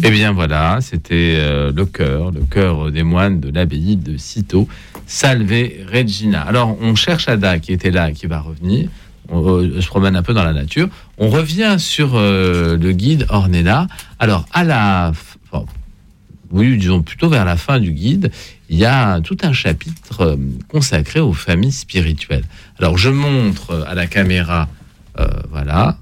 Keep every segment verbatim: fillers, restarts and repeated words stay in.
Eh bien voilà, c'était euh, le chœur, le chœur des moines de l'abbaye de Cîteaux, Salve Regina. Alors on cherche Ada qui était là, qui va revenir. On, on se promène un peu dans la nature. On revient sur euh, le guide Ornella. Alors à la, enfin, oui, disons plutôt vers la fin du guide, il y a tout un chapitre euh, consacré aux familles spirituelles. Alors je montre à la caméra, euh, voilà,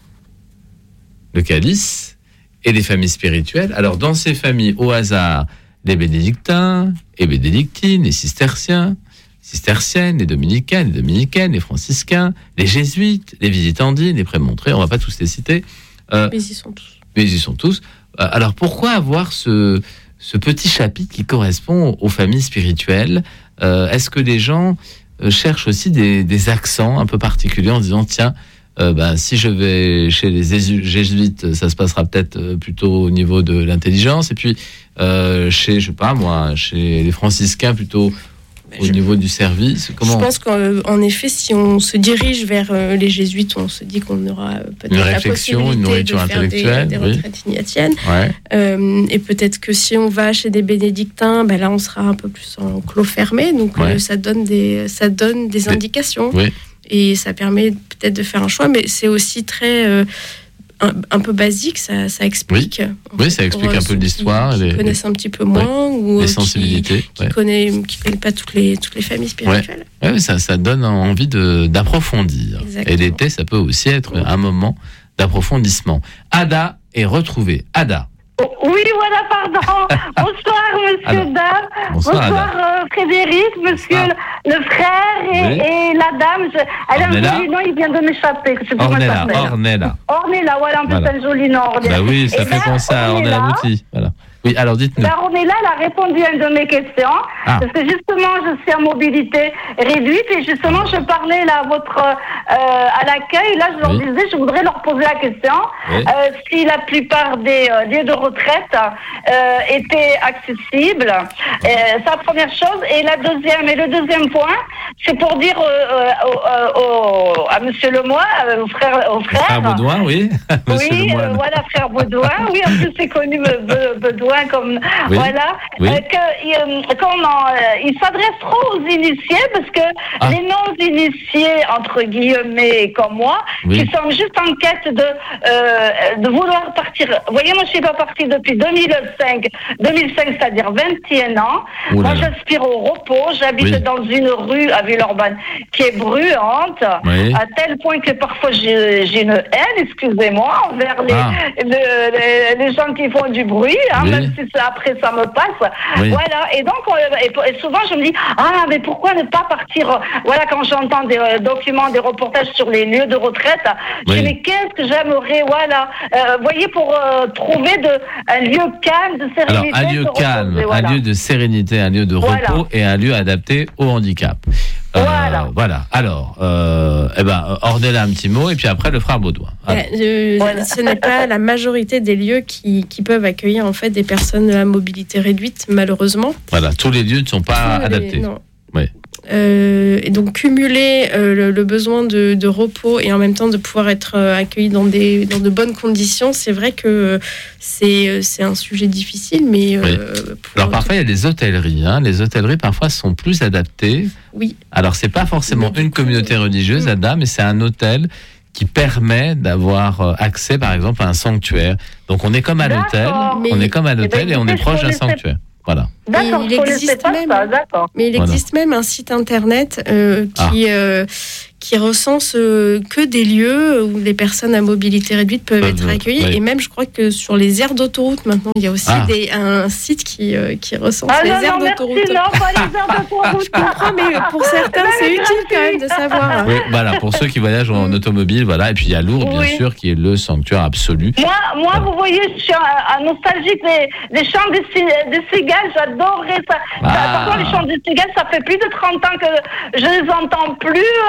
le calice et les familles spirituelles. Alors dans ces familles, au hasard, les bénédictins et bénédictines, les cisterciens, cisterciennes, les dominicains, les dominicaines, les franciscains, les jésuites, les visitandines, les prémontrés, on ne va pas tous les citer. Euh, mais ils y sont tous. Mais ils y sont tous. Euh, alors pourquoi avoir ce, ce petit chapitre qui correspond aux familles spirituelles ? euh, Est-ce que les gens euh, cherchent aussi des, des accents un peu particuliers en disant tiens, euh, ben, si je vais chez les jésuites, ça se passera peut-être plutôt au niveau de l'intelligence, et puis euh, chez, je sais pas moi, chez les franciscains plutôt au je, niveau du service. Comment... Je pense qu'en effet, si on se dirige vers euh, les jésuites, on se dit qu'on aura peut-être une réflexion, la possibilité une nourriture de faire intellectuelle, des, des oui. retraites ignatiennes. Ouais. Euh, et peut-être que si on va chez des bénédictins, ben là, on sera un peu plus en clos fermé. Donc, ouais. euh, ça donne des, ça donne des indications. Oui. Et ça permet peut-être de faire un choix. Mais c'est aussi très... Euh, Un, un peu basique, ça, ça explique. Oui, oui ça explique un peu l'histoire. Qui, qui les, connaissent un petit peu moins, ouais, ou les sensibilités. Qui, qui ouais. connaît, qui connaît pas toutes les toutes les familles spirituelles. Ouais, ouais ça, ça donne envie de d'approfondir. Exactement. Et l'été, ça peut aussi être ouais. un moment d'approfondissement. Ada est retrouvée. Ada. Oui, voilà, pardon. Bonsoir, monsieur, Alors, dame. Bonsoir, bonsoir euh, Frédéric, monsieur ah. le, le frère et, oui. et la dame. Je, elle a un joli nom, il vient de m'échapper. Je sais pas Ornella, comment ça s'appelle. Ornella. Ornella, voilà, en plus, voilà. c'est un joli nom. Ornella. Bah oui, ça et fait là, penser à Ornella Muti. Voilà. Oui, alors dites-nous. La Ornella, elle a répondu à une de mes questions, ah. parce que justement, je suis en mobilité réduite, et justement, je parlais là à votre, euh, à l'accueil, là, je leur oui. disais, je voudrais leur poser la question, oui. euh, si la plupart des euh, lieux de retraite euh, étaient accessibles. Euh, c'est la première chose. Et la deuxième, et le deuxième point, c'est pour dire euh, euh, au, à Monsieur Lemoine, euh, au frère, au frère. Frère Baudouin, oui. Oui, euh, voilà, frère Baudouin. Oui, en plus, c'est connu, Baudouin. Comme oui, voilà, oui. Euh, que euh, comment euh, il s'adresse trop aux initiés, parce que ah. les non-initiés entre guillemets comme moi, oui. qui sont juste en quête de euh, de vouloir partir. Vous voyez, moi je suis pas partie depuis deux mille cinq, c'est-à-dire vingt et un ans. Ouh là moi là. j'aspire au repos. J'habite oui. dans une rue à Villeurbanne qui est bruyante, oui. à tel point que parfois j'ai, j'ai une haine, excusez-moi, envers les, ah. le, les, les gens qui font du bruit. Hein, oui. Même si ça, après ça me passe, oui. voilà. Et donc et, et souvent je me dis ah mais pourquoi ne pas partir? Voilà, quand j'entends des euh, documents, des reportages sur les lieux de retraite, oui. je dis mais qu'est-ce que j'aimerais, voilà, euh, voyez, pour euh, trouver de un lieu calme, de sérénité. Alors un lieu calme, reposer, voilà. un lieu de sérénité, un lieu de repos voilà. et un lieu adapté au handicap. Euh, voilà. Voilà. Alors, euh, eh ben, Ornella, un petit mot, et puis après le frère Baudouin. Ouais, euh, voilà. Ce n'est pas la majorité des lieux qui, qui peuvent accueillir en fait des personnes à mobilité réduite, malheureusement. Voilà, tous les lieux ne sont pas tous adaptés. Les, non. Oui. Euh, et donc cumuler euh, le, le besoin de, de repos et en même temps de pouvoir être euh, accueilli dans, des, dans de bonnes conditions, c'est vrai que euh, c'est, c'est un sujet difficile, mais... Euh, oui. Alors parfois il y a des hôtelleries, hein. Les hôtelleries parfois sont plus adaptées. Oui. Alors c'est pas forcément mais une coup, communauté religieuse, Ada, mais c'est un hôtel qui permet d'avoir accès par exemple à un sanctuaire. Donc on est comme à l'hôtel, mais on est comme à l'hôtel et on est proche d'un sanctuaire. Voilà. D'accord, il existe pas même, ça, d'accord. Mais il existe voilà. même un site internet euh, qui, ah. euh, qui recense euh, que des lieux où les personnes à mobilité réduite peuvent euh, être accueillies. Oui. Et même, je crois que sur les aires d'autoroute, maintenant, il y a aussi ah. des, un site qui, euh, qui recense ah, les non, aires non, d'autoroute. Merci, non, pas les aires d'autoroute. Je comprends, mais pour certains, non, c'est utile quand même de savoir. Oui, voilà, pour ceux qui voyagent en automobile, voilà. Et puis il y a Lourdes, bien oui. sûr, qui est le sanctuaire absolu. Moi, moi voilà. vous voyez, je suis un nostalgique des, des chants des, des cigales, j'adorerais ça. Ah. Par contre, les chants des cigales, ça fait plus de trente ans que je les entends plus. Oh là là, ah,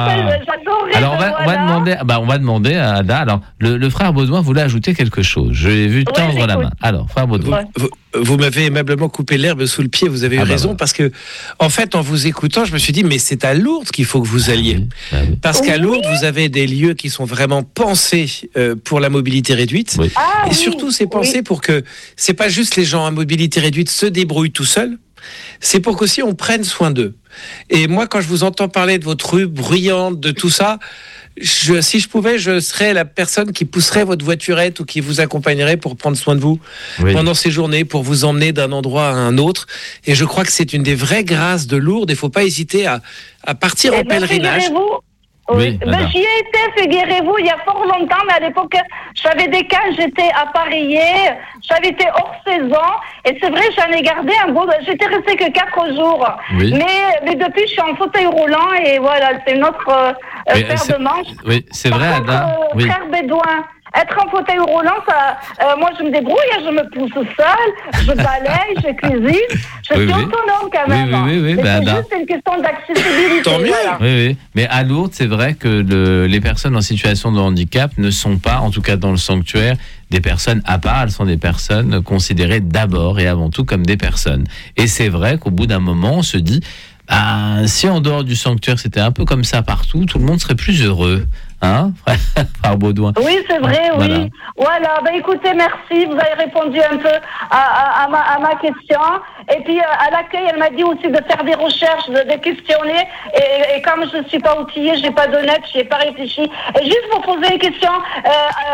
ah. j'adorais. Alors on va, voilà. on va demander, bah on va demander à Ada. Alors le, le frère Baudouin voulait ajouter quelque chose. Je l'ai vu tendre ouais, la main. Alors frère Baudouin. Vous, vous, vous m'avez aimablement coupé l'herbe sous le pied. Vous avez eu ah raison bah, bah. parce que en fait en vous écoutant, je me suis dit mais c'est à Lourdes qu'il faut que vous alliez. Ah, oui. Parce qu'à Lourdes vous avez des lieux qui sont vraiment pensés euh, pour la mobilité réduite. Oui. Ah, et surtout oui. c'est pensé oui. pour que c'est pas juste les gens à mobilité réduite se débrouillent tout seuls. C'est pour qu'aussi on prenne soin d'eux. Et moi, quand je vous entends parler de votre rue bruyante, de tout ça, je, si je pouvais, je serais la personne qui pousserait votre voiturette ou qui vous accompagnerait pour prendre soin de vous oui. pendant ces journées, pour vous emmener d'un endroit à un autre. Et je crois que c'est une des vraies grâces de Lourdes. Il ne faut pas hésiter à, à partir et en pèlerinage. Oui, ben, j'y ai été, figurez-vous, il y a fort longtemps, mais à l'époque, j'avais des cas, j'étais appareillée, j'avais été hors saison, et c'est vrai, j'en ai gardé un beau, j'étais restée que quatre jours. Oui. Mais, mais depuis, je suis en fauteuil roulant, et voilà, c'est notre euh, paire de manches. Oui, c'est Par vrai, contre, Ada. Euh, oui. Frère Bédouin, être en fauteuil roulant, ça, euh, moi je me débrouille, je me pousse seule, je balaye, je cuisine, je oui, suis oui. autonome quand même. Oui, oui, oui, oui, ben, c'est juste une question d'accessibilité. Tant mieux. Voilà. Oui, oui. Mais à Lourdes, c'est vrai que le, les personnes en situation de handicap ne sont pas, en tout cas dans le sanctuaire, des personnes à part. Elles sont des personnes considérées d'abord et avant tout comme des personnes. Et c'est vrai qu'au bout d'un moment, on se dit, bah, si en dehors du sanctuaire c'était un peu comme ça partout, tout le monde serait plus heureux. Hein, frère Baudouin. Oui, c'est vrai, voilà. oui. Voilà, ben écoutez, merci, vous avez répondu un peu à, à, à, ma, à ma question. Et puis, à l'accueil, elle m'a dit aussi de faire des recherches, de, de questionner. Et, et comme je ne suis pas outillée, je n'ai pas de net, je n'ai pas réfléchi. Et juste pour poser une question, euh,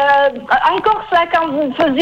euh, encore ça, quand vous faisiez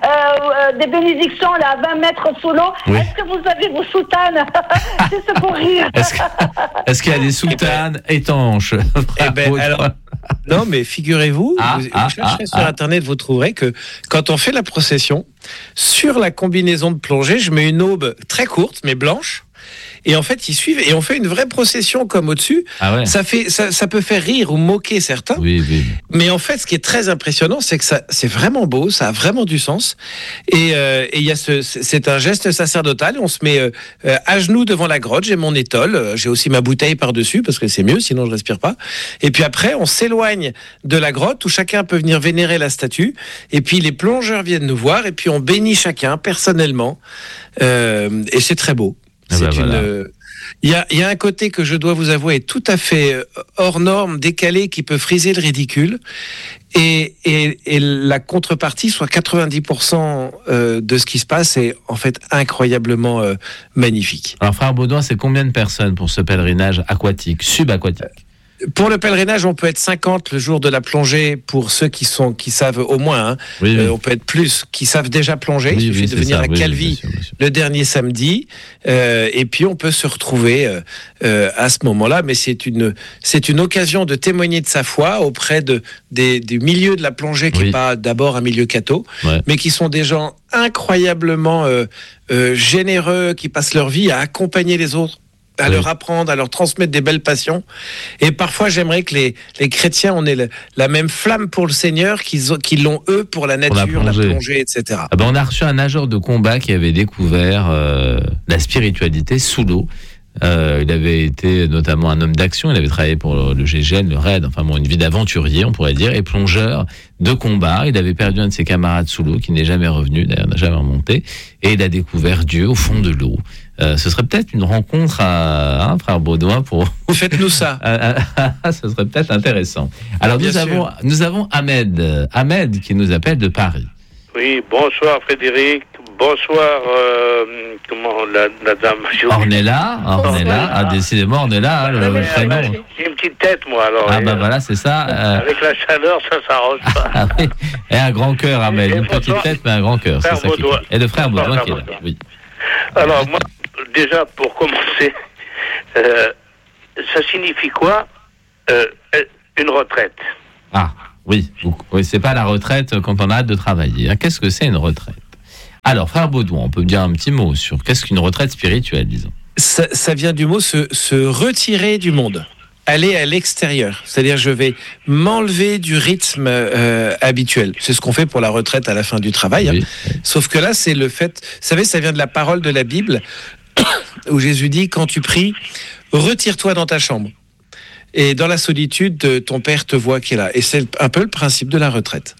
euh, des bénédictions là, à vingt mètres sous l'eau, oui. est-ce que vous avez vos soutanes? C'est pour rire. Est-ce, que, est-ce qu'il y a des soutanes étanches? Eh ben, alors... Non, mais figurez-vous, ah, vous, ah, vous chercherez ah, sur ah. Internet, vous trouverez que quand on fait la procession, sur la combinaison de plongée, je mets une aube très courte, mais blanche. Et en fait, ils suivent et on fait une vraie procession comme au-dessus. Ah ouais. Ça fait, ça, ça peut faire rire ou moquer certains. Oui, oui. Mais en fait, ce qui est très impressionnant, c'est que ça, c'est vraiment beau, ça a vraiment du sens. Et euh, et il y a ce, c'est un geste sacerdotal. On se met euh, à genoux devant la grotte. J'ai mon étole, j'ai aussi ma bouteille par dessus parce que c'est mieux, sinon je respire pas. Et puis après, on s'éloigne de la grotte où chacun peut venir vénérer la statue. Et puis les plongeurs viennent nous voir et puis on bénit chacun personnellement. Euh, et c'est très beau. C'est ben une. Voilà. Il y a, il y a un côté que je dois vous avouer est tout à fait hors norme, décalé, qui peut friser le ridicule. Et, et, et la contrepartie, soit quatre-vingt-dix pour cent de ce qui se passe, est en fait incroyablement euh, magnifique. Alors, frère Baudouin, c'est combien de personnes pour ce pèlerinage aquatique, subaquatique ? Pour le pèlerinage, on peut être cinquante le jour de la plongée pour ceux qui sont qui savent au moins. Hein. Oui, oui. Euh, on peut être plus, qui savent déjà plonger. Oui, il suffit oui, de venir ça. à Calvi oui, bien sûr, bien sûr. le dernier samedi, euh, et puis on peut se retrouver euh, euh, à ce moment-là. Mais c'est une c'est une occasion de témoigner de sa foi auprès de des, des milieux de la plongée qui n'est oui. pas d'abord un milieu catho, ouais. mais qui sont des gens incroyablement euh, euh, généreux, qui passent leur vie à accompagner les autres, à oui. leur apprendre, à leur transmettre des belles passions. Et parfois, j'aimerais que les, les chrétiens on ait le, la même flamme pour le Seigneur qu'ils, qu'ils l'ont eux pour la nature, pour la, plongée. la plongée, et cetera. Ah ben on a reçu un nageur de combat qui avait découvert euh, la spiritualité sous l'eau. Euh, il avait été notamment un homme d'action, il avait travaillé pour le, le G G N, le R A I D, enfin bon, une vie d'aventurier, on pourrait dire, et plongeur de combat. Il avait perdu un de ses camarades sous l'eau, qui n'est jamais revenu, d'ailleurs n'a jamais remonté, et il a découvert Dieu au fond de l'eau. Euh, ce serait peut-être une rencontre à hein, frère Baudouin pour. Faites-nous ça. Ce serait peut-être intéressant. Alors nous avons, nous avons Ahmed, Ahmed qui nous appelle de Paris. Oui, bonsoir Frédéric. Bonsoir, euh, comment la, la dame Ornella, Ornella, ah, décidément Ornella, hein, le, le prénom. J'ai une petite tête, moi, alors. Ah, bah voilà, c'est ça. Euh... Avec la chaleur, ça s'arrange pas. Ah, oui. Et un grand cœur, Ahmed. Une petite tête, mais un grand cœur. C'est ça qui... Et le frère Baudouin qui est là. Oui. Alors, moi, déjà, pour commencer, euh, ça signifie quoi, euh, une retraite? Ah, oui. Oui, c'est pas la retraite quand on a hâte de travailler. Qu'est-ce que c'est une retraite? Alors, frère Baudouin, on peut me dire un petit mot sur qu'est-ce qu'une retraite spirituelle, disons. Ça, ça vient du mot se, se retirer du monde, aller à l'extérieur. C'est-à-dire, je vais m'enlever du rythme euh, habituel. C'est ce qu'on fait pour la retraite à la fin du travail. Oui. Hein. Sauf que là, c'est le fait... Vous savez, ça vient de la parole de la Bible, où Jésus dit, quand tu pries, retire-toi dans ta chambre. Et dans la solitude, ton père te voit qui est là. Et c'est un peu le principe de la retraite.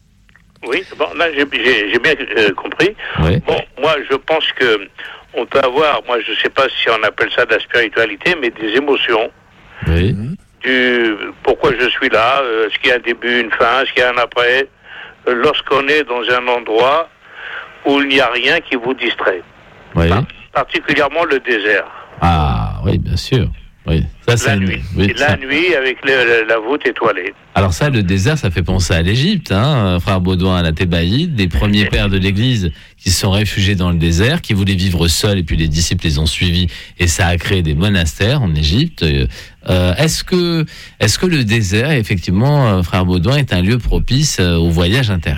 Oui, bon, là, j'ai, j'ai, j'ai bien euh, compris. Oui. Bon, moi, je pense que on peut avoir, moi, je ne sais pas si on appelle ça de la spiritualité, mais des émotions. Oui. Du pourquoi je suis là, euh, est-ce qu'il y a un début, une fin, est-ce qu'il y a un après, euh, lorsqu'on est dans un endroit où il n'y a rien qui vous distrait. Oui. Particulièrement le désert. Ah, oui, bien sûr. Oui. Ça, c'est la une... nuit. oui, la ça... nuit avec le, la voûte étoilée. Alors ça, le désert, ça fait penser à l'Égypte, hein, frère Baudouin, à la Thébaïde, des premiers pères de l'Église qui se sont réfugiés dans le désert, qui voulaient vivre seuls, et puis les disciples les ont suivis, et ça a créé des monastères en Égypte. Euh, est-ce que, est-ce que le désert, effectivement, frère Baudouin, est un lieu propice au voyage intérieur ?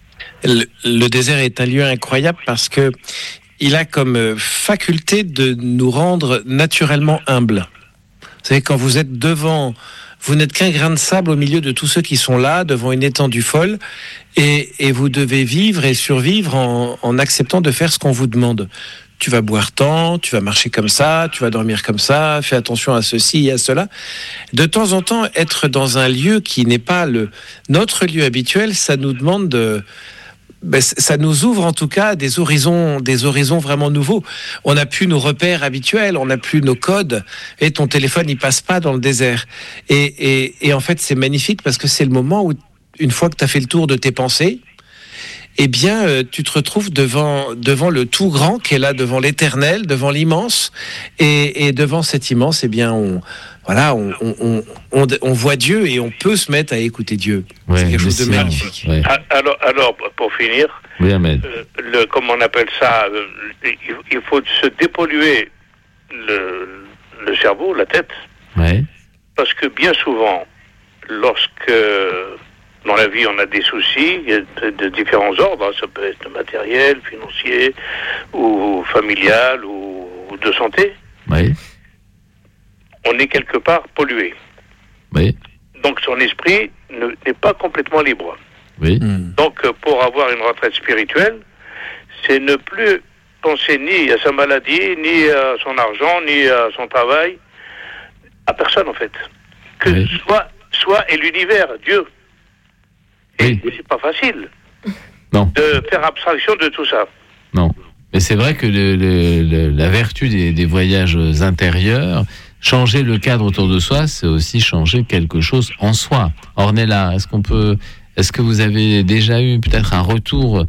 Le, le désert est un lieu incroyable parce que il a comme faculté de nous rendre naturellement humbles. Vous savez, quand vous êtes devant, vous n'êtes qu'un grain de sable au milieu de tous ceux qui sont là, devant une étendue folle, et, et vous devez vivre et survivre en, en acceptant de faire ce qu'on vous demande. Tu vas boire tant, tu vas marcher comme ça, tu vas dormir comme ça, fais attention à ceci et à cela. De temps en temps, être dans un lieu qui n'est pas le, notre lieu habituel, ça nous demande de... Ben, ça nous ouvre en tout cas des horizons, des horizons vraiment nouveaux. On n'a plus nos repères habituels, on n'a plus nos codes, et ton téléphone il passe pas dans le désert. Et, et, et en fait c'est magnifique parce que c'est le moment où, une fois que tu as fait le tour de tes pensées, eh bien euh, tu te retrouves devant, devant le tout grand qui est là, devant l'éternel, devant l'immense, et, et devant cet immense, eh bien on... Voilà, on, on, on, on voit Dieu et on peut se mettre à écouter Dieu. Ouais, c'est quelque chose de silence, magnifique. Ouais. Alors, alors, pour finir, oui, Ahmed. euh, le, comme on appelle ça, euh, il, il faut se dépolluer le, le cerveau, la tête, Ouais. parce que bien souvent, lorsque dans la vie on a des soucis de, de différents ordres, ça peut être matériel, financier, ou familial, ou, ou de santé, Oui. on est quelque part pollué. Oui. Donc son esprit ne, n'est pas complètement libre. Oui. Mmh. Donc pour avoir une retraite spirituelle, c'est ne plus penser ni à sa maladie, ni à son argent, ni à son travail, à personne en fait. Que Oui. soit, soit et l'univers, Dieu. Et Oui. c'est pas facile Non. de faire abstraction de tout ça. Non. Mais c'est vrai que le, le, le, la vertu des, des voyages intérieurs, changer le cadre autour de soi, c'est aussi changer quelque chose en soi. Ornella, est-ce qu'on peut, est-ce que vous avez déjà eu peut-être un retour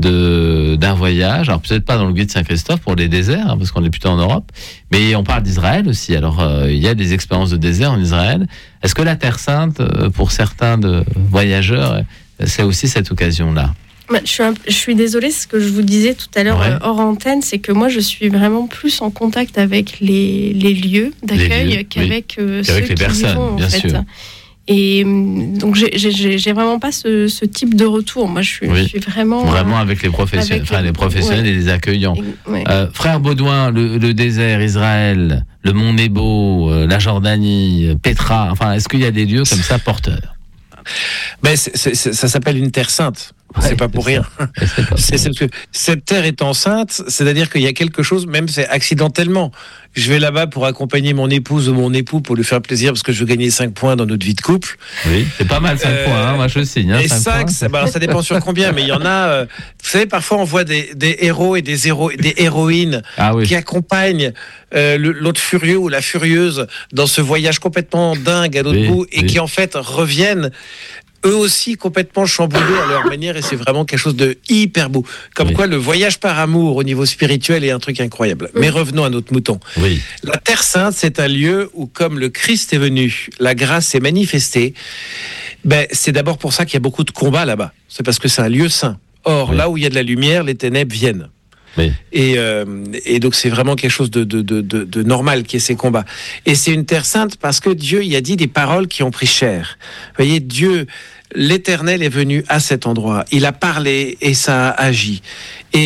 de d'un voyage, alors peut-être pas dans le guide Saint-Christophe pour les déserts, hein, parce qu'on est plutôt en Europe, mais on parle d'Israël aussi. Alors euh, il y a des expériences de désert en Israël. Est-ce que la Terre Sainte, pour certains de voyageurs, c'est aussi cette occasion-là? Je suis, un, je suis désolée, ce que je vous disais tout à l'heure ouais. hors antenne, c'est que moi je suis vraiment plus en contact avec les, les lieux d'accueil les lieux, qu'avec oui. euh, ceux les qui personnes, y vont en bien fait. Sûr. Et donc j'ai, j'ai, j'ai vraiment pas ce, ce type de retour. Moi je suis, oui. je suis vraiment vraiment euh, avec les professionnels, avec enfin les, les professionnels ouais. et les accueillants. Ouais. Euh, frère Baudouin, le, le désert, Israël, le Mont Nebo, euh, la Jordanie, Petra. Enfin, est-ce qu'il y a des lieux comme ça porteurs? Ben c'est, c'est, ça s'appelle une terre sainte. Ouais, c'est pas pour c'est rien. C'est pas c'est, c'est, cette terre étant sainte, c'est-à-dire qu'il y a quelque chose, même c'est accidentellement. Je vais là-bas pour accompagner mon épouse ou mon époux pour lui faire plaisir parce que je veux gagner cinq points dans notre vie de couple. Oui, c'est pas mal cinq euh, points, hein, moi je signe. Hein, et cinq, ça, bah, ça dépend sur combien, mais il y en a. Euh, vous savez, parfois on voit des, des héros et des, héros, des héroïnes ah, oui. qui accompagnent euh, le, l'autre furieux ou la furieuse dans ce voyage complètement dingue à l'autre oui, bout et oui. qui en fait reviennent eux aussi complètement chamboulés à leur manière et c'est vraiment quelque chose de hyper beau. Comme oui. quoi le voyage par amour au niveau spirituel est un truc incroyable. Oui. Mais revenons à notre mouton. Oui. La Terre Sainte, c'est un lieu où comme le Christ est venu, la grâce s'est manifestée. Ben, c'est d'abord pour ça qu'il y a beaucoup de combats là-bas. C'est parce que c'est un lieu saint. Or, oui. là où il y a de la lumière, les ténèbres viennent. Oui. Et, euh, et donc c'est vraiment quelque chose de, de, de, de, de normal qui est ces combats. Et c'est une terre sainte parce que Dieu y a dit des paroles qui ont pris chair. Vous voyez, Dieu, l'Éternel est venu à cet endroit. Il a parlé et ça a agi. Et